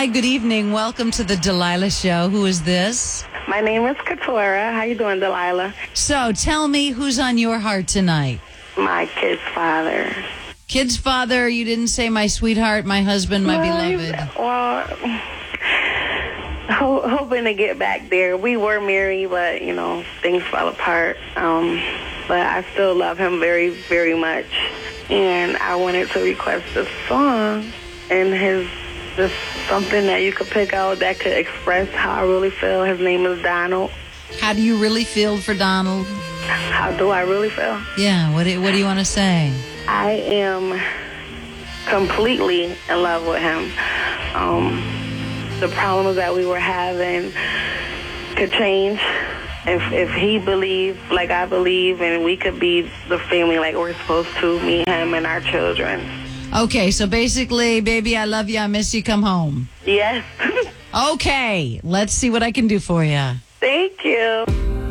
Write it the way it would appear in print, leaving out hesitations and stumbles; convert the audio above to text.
Hi, good evening. Welcome to the Delilah Show. Who is this? My name is Katora. How you doing, Delilah? So, tell me who's on your heart tonight. My kid's father. Kid's father, you didn't say my sweetheart, my husband, my beloved. Well, hoping to get back there. We were married, but, things fell apart. But I still love him very, very much. And I wanted to request a song and just something that you could pick out that could express how I really feel. His name is Donald. How do you really feel for Donald? How do I really feel? Yeah, what do you want to say? I am completely in love with him. The problems that we were having could change if he believed like I believe, and we could be the family like we're supposed to, me, him, and our children. Okay, so basically, baby, I love you, I miss you, come home. Yes. Okay, let's see what I can do for you. Thank you.